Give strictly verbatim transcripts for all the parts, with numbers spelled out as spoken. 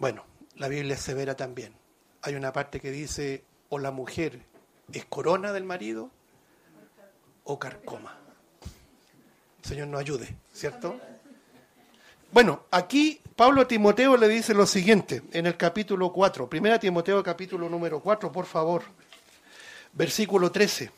Bueno, la Biblia es severa también. Hay una parte que dice, o la mujer es corona del marido o carcoma. El Señor nos ayude, ¿cierto? Bueno, aquí Pablo a Timoteo le dice lo siguiente, en el capítulo cuatro. Primera Timoteo, capítulo número cuatro, por favor. Versículo trece.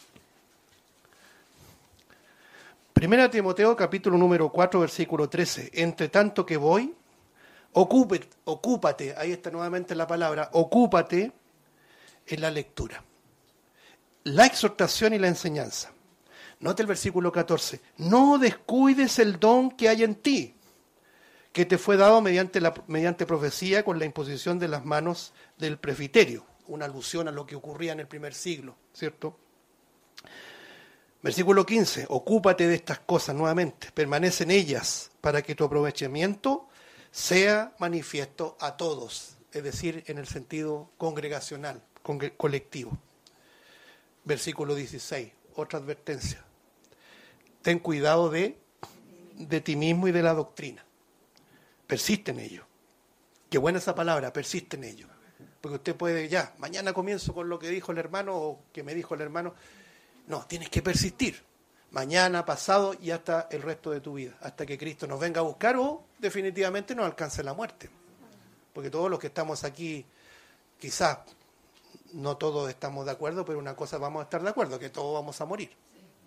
Primera Timoteo, capítulo número cuatro, versículo trece. Entre tanto que voy, ocúpate, ocúpate, ahí está nuevamente la palabra, ocúpate en la lectura, la exhortación y la enseñanza. Note el versículo catorce. No descuides el don que hay en ti, que te fue dado mediante, la, mediante profecía con la imposición de las manos del presbiterio. Una alusión a lo que ocurría en el primer siglo, ¿cierto? Versículo quince. Ocúpate de estas cosas nuevamente, permanece en ellas, para que tu aprovechamiento sea manifiesto a todos, es decir, en el sentido congregacional, congre- colectivo. Versículo dieciséis. Otra advertencia. Ten cuidado de, de ti mismo y de la doctrina. Persiste en ello. Qué buena esa palabra, persiste en ello. Porque usted puede, ya, mañana comienzo con lo que dijo el hermano o que me dijo el hermano. No, tienes que persistir. Mañana, pasado y hasta el resto de tu vida. Hasta que Cristo nos venga a buscar o definitivamente nos alcance la muerte. Porque todos los que estamos aquí, quizás no todos estamos de acuerdo, pero una cosa vamos a estar de acuerdo, que todos vamos a morir.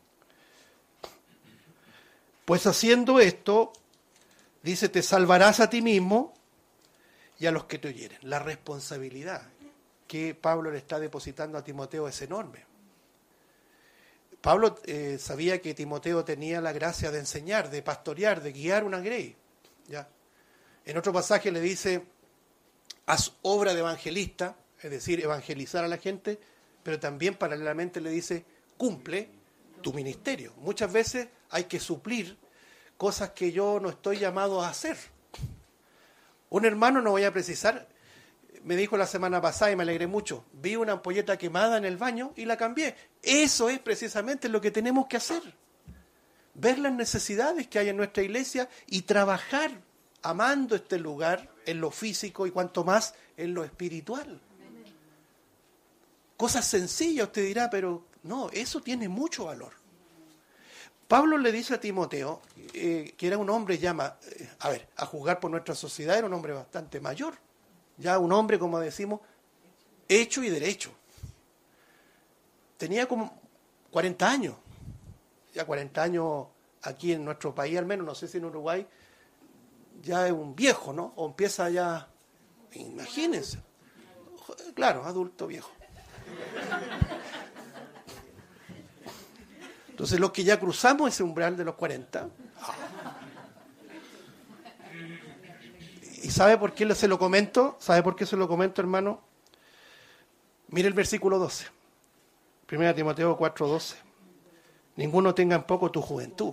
Pues haciendo esto, dice, te salvarás a ti mismo y a los que te oyeren. La responsabilidad que Pablo le está depositando a Timoteo es enorme. Pablo eh, sabía que Timoteo tenía la gracia de enseñar, de pastorear, de guiar una grey. ¿Ya? En otro pasaje le dice, haz obra de evangelista, es decir, evangelizar a la gente, pero también paralelamente le dice, cumple tu ministerio. Muchas veces hay que suplir cosas que yo no estoy llamado a hacer. Un hermano, no voy a precisar, me dijo la semana pasada y me alegré mucho, vi una ampolleta quemada en el baño y la cambié. Eso es precisamente lo que tenemos que hacer. Ver las necesidades que hay en nuestra iglesia y trabajar amando este lugar en lo físico y cuanto más en lo espiritual. Cosas sencillas, usted dirá, pero no, eso tiene mucho valor. Pablo le dice a Timoteo, eh, que era un hombre llama, eh, a ver, a juzgar por nuestra sociedad, era un hombre bastante mayor, ya un hombre, como decimos, hecho y derecho. Tenía como cuarenta años, ya cuarenta años aquí en nuestro país, al menos, no sé si en Uruguay, ya es un viejo, ¿no? O empieza ya, imagínense, claro, adulto viejo. Entonces los que ya cruzamos ese umbral de los cuarenta, ¿y sabe por qué se lo comento? ¿Sabe por qué se lo comento, hermano? Mire el versículo doce. Primera Timoteo cuatro doce. Ninguno tenga en poco tu juventud,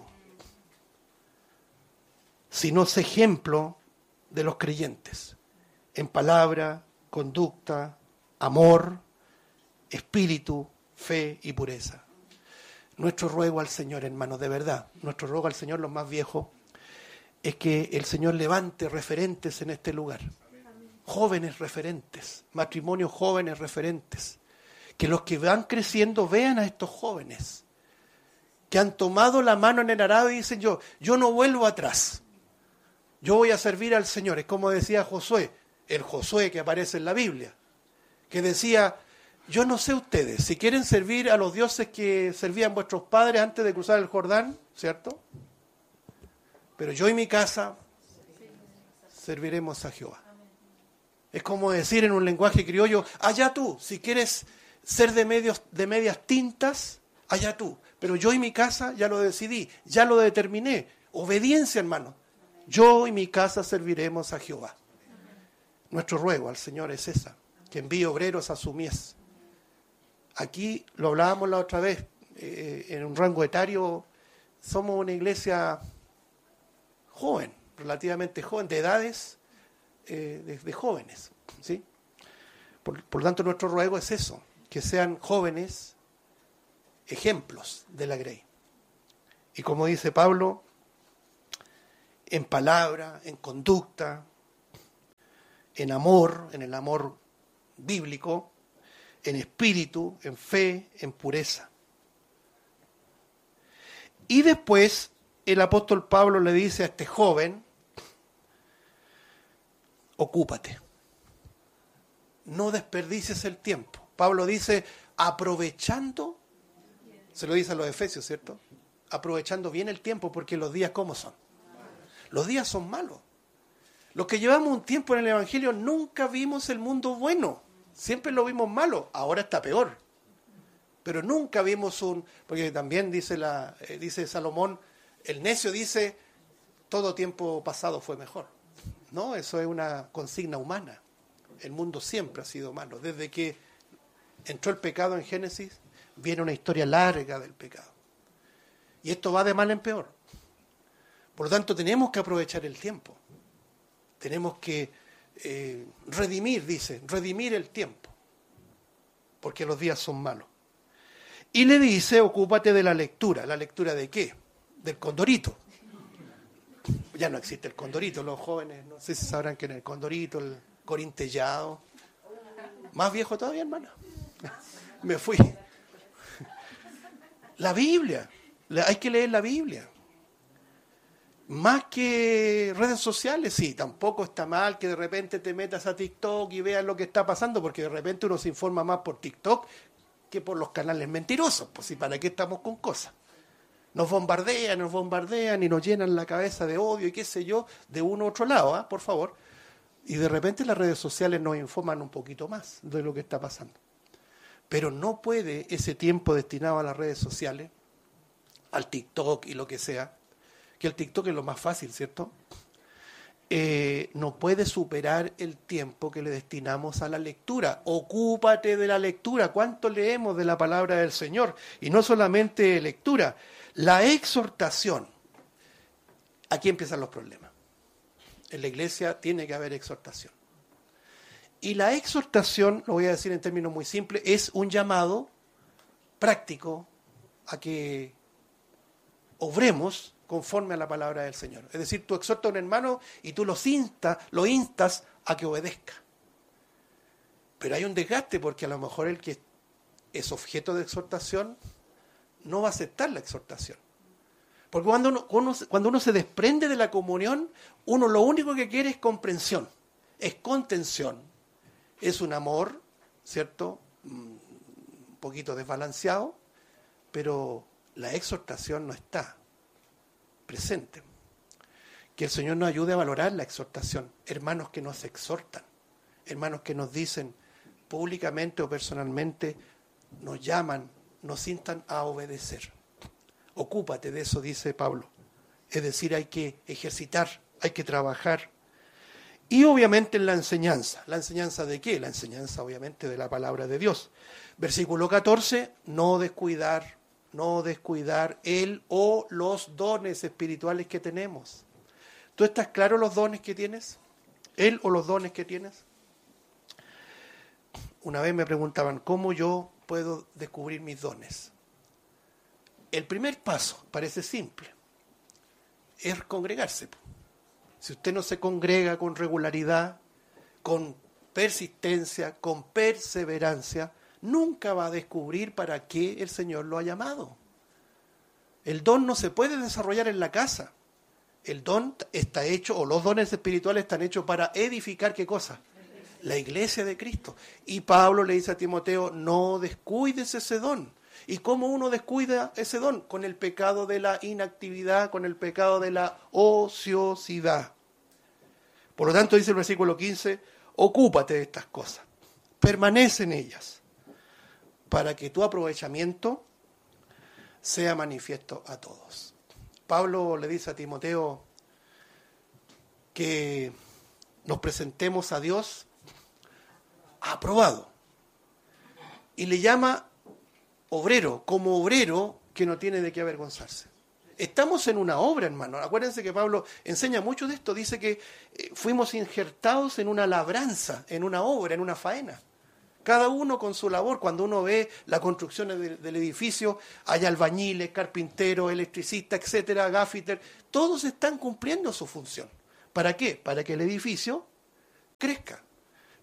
sino sé ejemplo de los creyentes, en palabra, conducta, amor, espíritu, fe y pureza. Nuestro ruego al Señor, hermanos, de verdad, nuestro ruego al Señor, los más viejos, es que el Señor levante referentes en este lugar. Jóvenes referentes, matrimonios jóvenes referentes. Que los que van creciendo vean a estos jóvenes que han tomado la mano en el arado y dicen, yo, yo no vuelvo atrás. Yo voy a servir al Señor. Es como decía Josué, el Josué que aparece en la Biblia, que decía, yo no sé ustedes, si quieren servir a los dioses que servían vuestros padres antes de cruzar el Jordán, ¿cierto? Pero yo y mi casa serviremos a Jehová. Es como decir en un lenguaje criollo, allá tú, si quieres ser de, medios, de medias tintas, allá tú. Pero yo y mi casa ya lo decidí, ya lo determiné. Obediencia, hermano. Yo y mi casa serviremos a Jehová. Nuestro ruego al Señor es esa, que envíe obreros a su mies. Aquí lo hablábamos la otra vez, eh, en un rango etario, somos una iglesia joven, relativamente joven, de edades eh, de, de jóvenes, ¿sí? Por, por lo tanto, nuestro ruego es eso, que sean jóvenes ejemplos de la grey. Y como dice Pablo, en palabra, en conducta, en amor, en el amor bíblico, en espíritu, en fe, en pureza. Y después el apóstol Pablo le dice a este joven, ocúpate, no desperdicies el tiempo. Pablo dice, aprovechando, se lo dice a los Efesios, ¿cierto? Aprovechando bien el tiempo, porque los días, ¿cómo son? Los días son malos. Los que llevamos un tiempo en el Evangelio nunca vimos el mundo bueno, siempre lo vimos malo, ahora está peor. Pero nunca vimos un, porque también dice, la, eh, dice Salomón, el necio dice, todo tiempo pasado fue mejor. No, eso es una consigna humana. El mundo siempre ha sido malo. Desde que entró el pecado en Génesis, viene una historia larga del pecado. Y esto va de mal en peor. Por lo tanto, tenemos que aprovechar el tiempo. Tenemos que eh, redimir, dice, redimir el tiempo. Porque los días son malos. Y le dice, ocúpate de la lectura. ¿La lectura de qué? Del Condorito. Ya no existe el Condorito. Los jóvenes, no sé si sabrán que en el Condorito, el Corintellado. Más viejo todavía, hermano. Me fui. La Biblia. Hay que leer la Biblia. Más que redes sociales, sí, tampoco está mal que de repente te metas a TikTok y veas lo que está pasando, porque de repente uno se informa más por TikTok que por los canales mentirosos. Pues sí, ¿para qué estamos con cosas? Nos bombardean, nos bombardean y nos llenan la cabeza de odio y qué sé yo, de uno u otro lado, ¿eh? Por favor. Y de repente las redes sociales nos informan un poquito más de lo que está pasando. Pero no puede ese tiempo destinado a las redes sociales, al TikTok y lo que sea, que el TikTok es lo más fácil, ¿cierto? Eh, no puede superar el tiempo que le destinamos a la lectura. Ocúpate de la lectura. ¿Cuánto leemos de la palabra del Señor? Y no solamente lectura, la exhortación. Aquí empiezan los problemas. En la iglesia tiene que haber exhortación. Y la exhortación, lo voy a decir en términos muy simples, es un llamado práctico a que obremos conforme a la palabra del Señor. Es decir, tú exhortas a un hermano y tú los instas, lo instas a que obedezca. Pero hay un desgaste porque a lo mejor el que es objeto de exhortación no va a aceptar la exhortación. Porque cuando uno, uno, cuando uno se desprende de la comunión, uno lo único que quiere es comprensión, es contención. Es un amor, ¿cierto? Un poquito desbalanceado, pero la exhortación no está presente. Que el Señor nos ayude a valorar la exhortación. Hermanos que nos exhortan, hermanos que nos dicen públicamente o personalmente, nos llaman, nos instan a obedecer. Ocúpate de eso, dice Pablo. Es decir, hay que ejercitar, hay que trabajar. Y obviamente en la enseñanza. ¿La enseñanza de qué? La enseñanza obviamente de la palabra de Dios. Versículo catorce, no descuidar, no descuidar el o los dones espirituales que tenemos. ¿Tú estás claro los dones que tienes? ¿El o los dones que tienes? Una vez me preguntaban, ¿cómo yo puedo descubrir mis dones? El primer paso, parece simple, es congregarse. Si usted no se congrega con regularidad, con persistencia, con perseverancia, nunca va a descubrir para qué el Señor lo ha llamado. El don no se puede desarrollar en la casa. El don está hecho, o los dones espirituales están hechos para edificar, ¿qué cosa? La iglesia de Cristo. Y Pablo le dice a Timoteo, no descuides ese don. ¿Y cómo uno descuida ese don? Con el pecado de la inactividad, con el pecado de la ociosidad. Por lo tanto, dice el versículo quince, ocúpate de estas cosas, permanece en ellas, para que tu aprovechamiento sea manifiesto a todos. Pablo le dice a Timoteo que nos presentemos a Dios aprobado. Y le llama obrero, como obrero que no tiene de qué avergonzarse. Estamos en una obra, hermano. Acuérdense que Pablo enseña mucho de esto. Dice que eh, fuimos injertados en una labranza, en una obra, en una faena. Cada uno con su labor. Cuando uno ve la construcción del, del edificio, hay albañiles, carpinteros, electricistas, etcétera, gaffiter. Todos están cumpliendo su función. ¿Para qué? Para que el edificio crezca.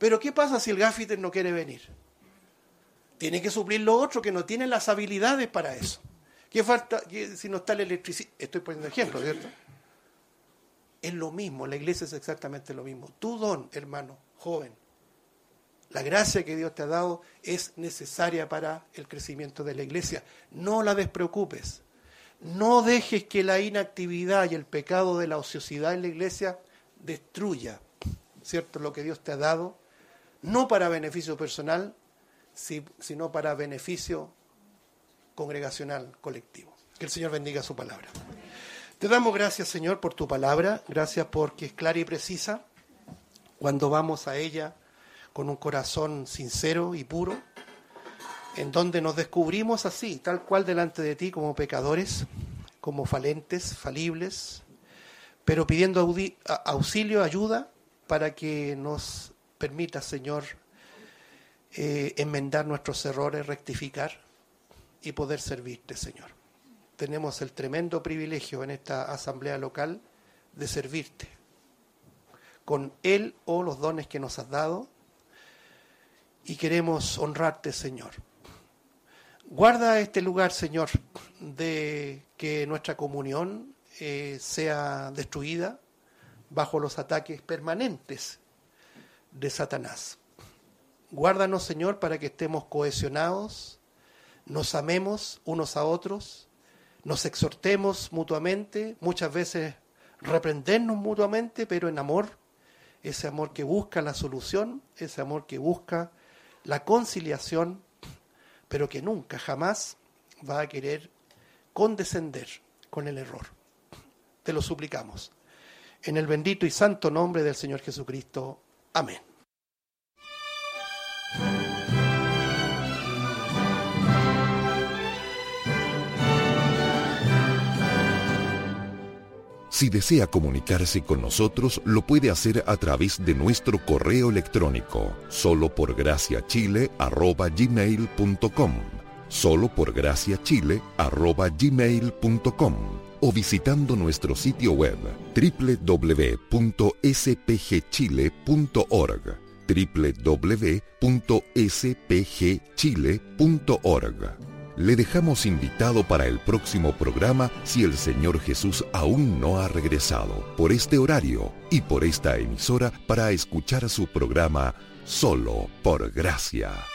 Pero ¿qué pasa si el gaffiter no quiere venir? Tiene que suplir lo otro, que no tiene las habilidades para eso. ¿Qué falta qué, si no está el electricista? Estoy poniendo ejemplo, ¿cierto? Es lo mismo, la iglesia es exactamente lo mismo. Tu don, hermano, joven, la gracia que Dios te ha dado es necesaria para el crecimiento de la iglesia. No la despreocupes. No dejes que la inactividad y el pecado de la ociosidad en la iglesia destruya, ¿cierto?, lo que Dios te ha dado, no para beneficio personal, sino para beneficio congregacional colectivo. Que el Señor bendiga su palabra. Te damos gracias, Señor, por tu palabra. Gracias porque es clara y precisa. Cuando vamos a ella con un corazón sincero y puro, en donde nos descubrimos así, tal cual delante de ti, como pecadores, como falentes, falibles, pero pidiendo audi- auxilio, ayuda, para que nos permita, Señor, eh, enmendar nuestros errores, rectificar y poder servirte, Señor. Tenemos el tremendo privilegio en esta asamblea local de servirte con Él o los dones que nos has dado, y queremos honrarte, Señor. Guarda este lugar, Señor, de que nuestra comunión eh, sea destruida bajo los ataques permanentes de Satanás. Guárdanos, Señor, para que estemos cohesionados, nos amemos unos a otros, nos exhortemos mutuamente, muchas veces reprendernos mutuamente, pero en amor, ese amor que busca la solución, ese amor que busca la conciliación, pero que nunca, jamás va a querer condescender con el error. Te lo suplicamos. En el bendito y santo nombre del Señor Jesucristo. Amén. Si desea comunicarse con nosotros, lo puede hacer a través de nuestro correo electrónico, solo por gracia chile arroba gmail punto com, solo por gracia chile arroba gmail punto com, o visitando nuestro sitio web doble u doble u doble u punto s p g chile punto org, doble u doble u doble u punto s p g chile punto org. Le dejamos invitado para el próximo programa si el Señor Jesús aún no ha regresado, por este horario y por esta emisora, para escuchar su programa Solo por Gracia.